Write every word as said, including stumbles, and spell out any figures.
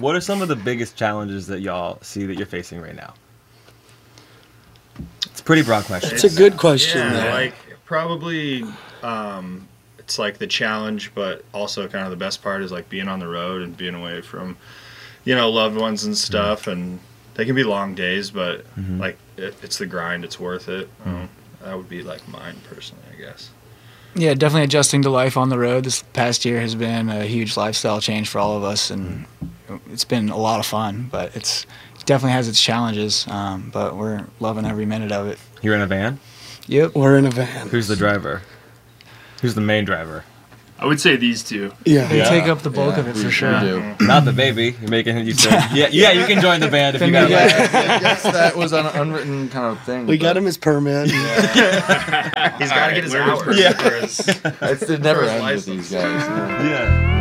what are some of the biggest challenges that y'all see that you're facing right now? It's a pretty broad question. It's a good question. Yeah, though. like probably um, it's like the challenge, but also kind of the best part is like being on the road and being away from, you know, loved ones and stuff. Mm-hmm. And they can be long days, but mm-hmm. like it, it's the grind. It's worth it. Mm-hmm. Um, that would be like mine personally, I guess. Yeah, definitely adjusting to life on the road. This past year has been a huge lifestyle change for all of us, and it's been a lot of fun. But it's it definitely has its challenges. Um, but we're loving every minute of it. You're in a van? Yep, we're in a van. Who's the driver? Who's the main driver? I would say these two. Yeah, they yeah. take up the bulk yeah, of it we, for sure. Do. Not the baby. You're making you say, yeah, yeah. You can join the band if you got. Yeah, I guess that was an unwritten kind of thing. We got him his permit. Yeah. He's got to get his hours. Yeah. For his, it's, it never for his ends with these guys. Yeah. yeah.